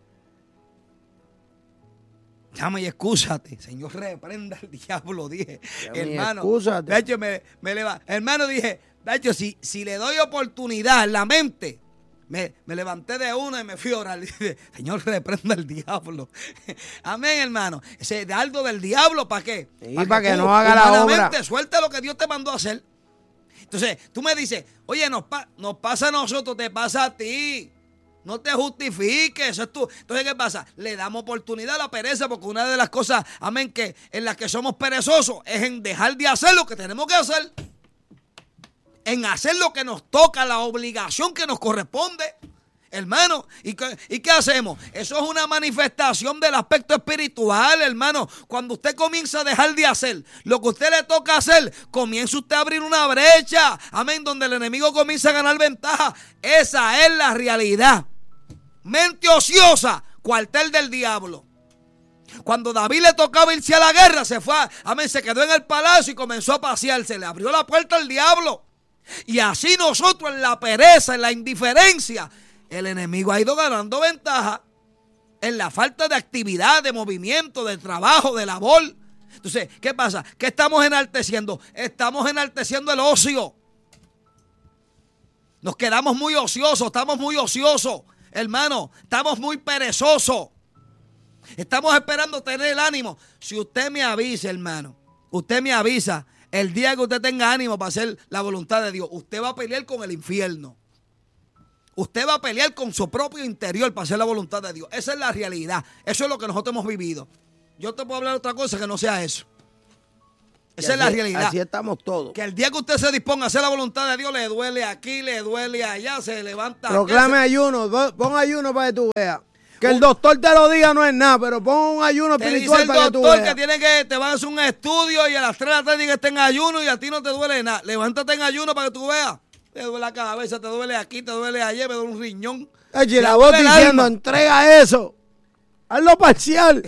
Llama y excúsate. Señor, reprenda al diablo, dije. Hermano, excúsate. de hecho, hermano, dije, de hecho, si le doy oportunidad en la mente, me levanté de una y me fui a orar. Dije, Señor, reprenda al diablo. Amén, hermano. Ese dardo del diablo, ¿para qué? Para que no haga la obra. Suelta lo que Dios te mandó a hacer. Entonces, tú me dices, oye, nos pasa a nosotros, te pasa a ti. No te justifiques, eso es tú. Entonces, ¿qué pasa? Le damos oportunidad a la pereza, porque una de las cosas, amén, que en las que somos perezosos es en dejar de hacer lo que tenemos que hacer. En hacer lo que nos toca, la obligación que nos corresponde. Hermano, ¿y qué hacemos? Eso es una manifestación del aspecto espiritual, hermano. Cuando usted comienza a dejar de hacer lo que a usted le toca hacer, comienza usted a abrir una brecha, amén, donde el enemigo comienza a ganar ventaja. Esa es la realidad. Mente ociosa, cuartel del diablo. Cuando David le tocaba irse a la guerra, se fue, amén, se quedó en el palacio y comenzó a pasearse. Le abrió la puerta al diablo. Y así nosotros en la pereza, en la indiferencia, el enemigo ha ido ganando ventaja en la falta de actividad, de movimiento, de trabajo, de labor. Entonces, ¿qué pasa? ¿Qué estamos enalteciendo? Estamos enalteciendo el ocio. Nos quedamos muy ociosos, estamos muy ociosos, hermano, estamos muy perezosos. Estamos esperando tener el ánimo. Si usted me avisa, hermano, usted me avisa, el día que usted tenga ánimo para hacer la voluntad de Dios, usted va a pelear con el infierno. Usted va a pelear con su propio interior para hacer la voluntad de Dios. Esa es la realidad. Eso es lo que nosotros hemos vivido. Yo te puedo hablar de otra cosa que no sea eso. Esa es la realidad. Así estamos todos. Que el día que usted se disponga a hacer la voluntad de Dios, le duele aquí, le duele allá, se levanta. Proclame ayuno, pon ayuno para que tú veas. Que el doctor te lo diga no es nada, pero pon un ayuno espiritual para que tú veas. Te dice el doctor que te van a hacer un estudio y a las 3 de la tarde que esté en ayuno y a ti no te duele nada. Levántate en ayuno para que tú veas. Te duele la cabeza, te duele aquí, te duele allá, me duele un riñón. Oye, la voz diciendo, entrega eso. Hazlo parcial.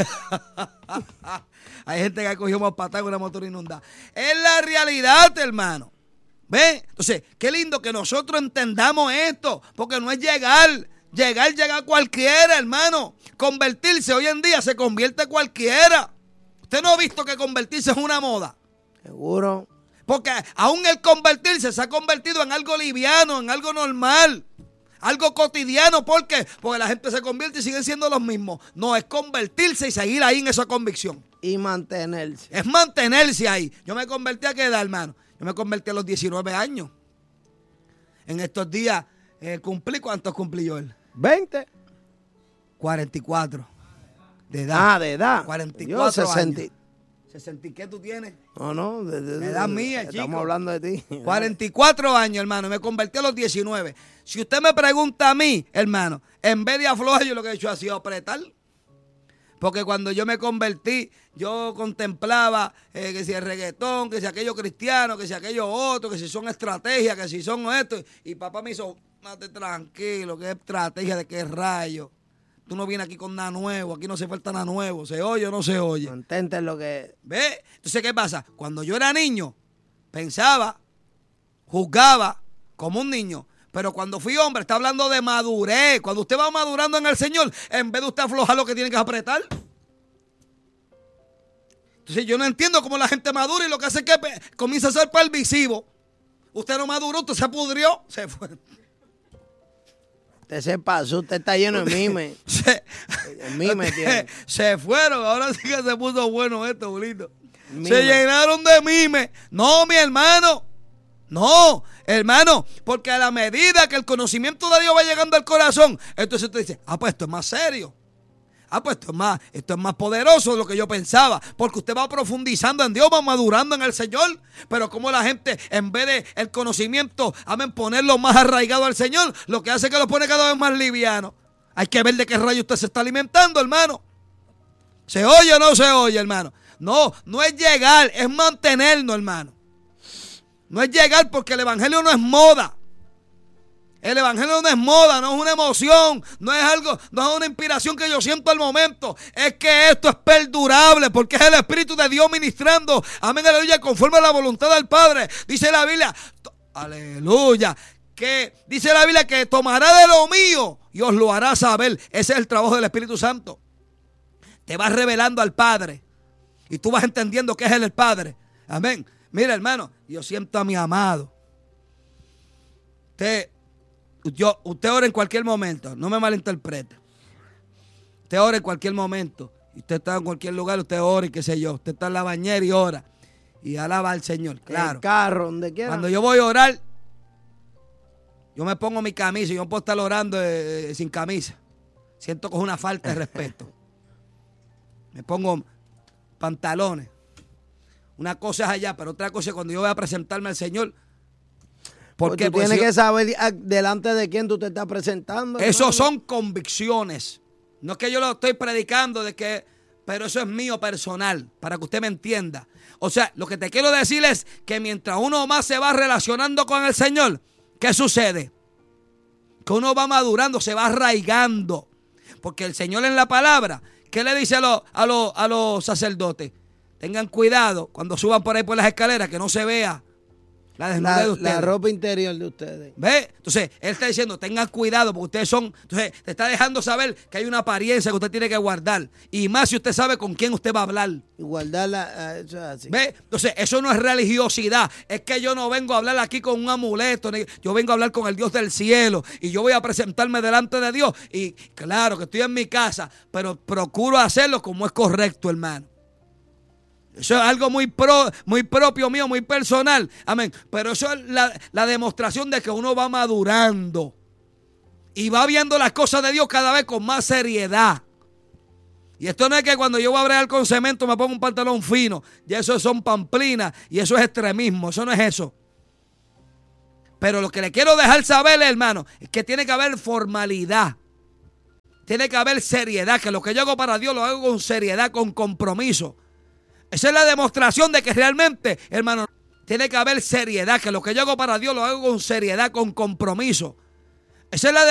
Hay gente que ha cogido más patada con una motor inundada. Es la realidad, hermano. ¿Ven? Entonces, qué lindo que nosotros entendamos esto, porque no es llegar cualquiera, hermano. Convertirse, hoy en día se convierte cualquiera. Usted no ha visto que convertirse es una moda. Seguro. Porque aún el convertirse se ha convertido en algo liviano, en algo normal, algo cotidiano. ¿Por qué? Porque la gente se convierte y siguen siendo los mismos. No, es convertirse y seguir ahí en esa convicción. Y mantenerse. Es mantenerse ahí. Yo me convertí a qué edad, hermano. Yo me convertí a los 19 años. En estos días cumplí. ¿Cuántos cumplí yo? 20. 44. De edad. De edad. 44 yo 60. años. ¿60 qué tú tienes? No, de edad mía, chico. Estamos hablando de ti. 44 años, hermano. Me convertí a los 19. Si usted me pregunta a mí, hermano, en vez de aflojar, yo lo que he hecho ha sido apretar. Porque cuando yo me convertí, yo contemplaba que si el reggaetón, que si aquello cristiano, que si aquello otro, que si son estrategias, que si son esto. Y papá me hizo, mate tranquilo, que estrategia de qué rayo. Tú no vienes aquí con nada nuevo, aquí no se falta nada nuevo, ¿se oye o no se oye? Contente en lo que... ¿Ve? Entonces, ¿qué pasa? Cuando yo era niño, pensaba, juzgaba como un niño, pero cuando fui hombre, está hablando de madurez. Cuando usted va madurando en el Señor, en vez de usted aflojar lo que tiene que apretar. Entonces, yo no entiendo cómo la gente madura y lo que hace es que comienza a ser permisivo. Usted no maduró, usted se pudrió, se fue. Usted se pasó, usted está lleno de mime. El mime tiene. Se fueron, ahora sí que se puso bueno esto, bolito. Se llenaron de mime. No, mi hermano. No, hermano, porque a la medida que el conocimiento de Dios va llegando al corazón, entonces usted dice, pues esto es más serio. Pues esto es más poderoso de lo que yo pensaba, porque usted va profundizando en Dios, va madurando en el Señor. Pero como la gente, en vez de el conocimiento, ponerlo más arraigado al Señor, lo que hace es que lo pone cada vez más liviano. Hay que ver de qué rayo usted se está alimentando, hermano. ¿Se oye o no se oye, hermano? No es llegar, es mantenernos, hermano. No es llegar, porque el evangelio no es moda. El evangelio no es moda, no es una emoción, no es algo, no es una inspiración que yo siento al momento. Es que esto es perdurable, porque es el Espíritu de Dios ministrando. Amén, aleluya, conforme a la voluntad del Padre. Dice la Biblia, aleluya, que dice la Biblia que tomará de lo mío y os lo hará saber. Ese es el trabajo del Espíritu Santo. Te vas revelando al Padre y tú vas entendiendo que es Él el Padre. Amén. Mira, hermano, yo siento a mi amado. Usted ora en cualquier momento, no me malinterprete. Usted ora en cualquier momento. Usted está en cualquier lugar, usted ora y qué sé yo. Usted está en la bañera y ora. Y alaba al Señor, claro. En el carro, donde quiera. Cuando yo voy a orar, yo me pongo mi camisa. Yo no puedo estar orando sin camisa. Siento que es una falta de respeto. Me pongo pantalones. Una cosa es allá, pero otra cosa es cuando yo voy a presentarme al Señor. Porque tú tienes que saber delante de quién tú te estás presentando. Eso son convicciones. No es que yo lo estoy predicando, pero eso es mío personal, para que usted me entienda. O sea, lo que te quiero decir es que mientras uno más se va relacionando con el Señor, ¿qué sucede? Que uno va madurando, se va arraigando. Porque el Señor en la palabra, ¿qué le dice a los sacerdotes? Tengan cuidado cuando suban por ahí por las escaleras, que no se vea la desnudez de ustedes. La ropa interior de ustedes. ¿Ve? Entonces, él está diciendo, tengan cuidado porque ustedes son... Entonces, te está dejando saber que hay una apariencia que usted tiene que guardar. Y más si usted sabe con quién usted va a hablar. Y guardarla, eso es así. ¿Ve? Entonces, eso no es religiosidad. Es que yo no vengo a hablar aquí con un amuleto. Yo vengo a hablar con el Dios del cielo. Y yo voy a presentarme delante de Dios. Y claro que estoy en mi casa, pero procuro hacerlo como es correcto, hermano. Eso es algo muy propio mío, muy personal. Amén. Pero eso es la demostración de que uno va madurando y va viendo las cosas de Dios cada vez con más seriedad. Y esto no es que cuando yo voy a bregar con cemento me pongo un pantalón fino. Y eso son pamplinas y eso es extremismo. Eso no es eso. Pero lo que le quiero dejar saber, hermano, es que tiene que haber formalidad. Tiene que haber seriedad. Que lo que yo hago para Dios lo hago con seriedad, con compromiso. Esa es la demostración de que realmente, hermano, tiene que haber seriedad. Que lo que yo hago para Dios lo hago con seriedad, con compromiso. Esa es la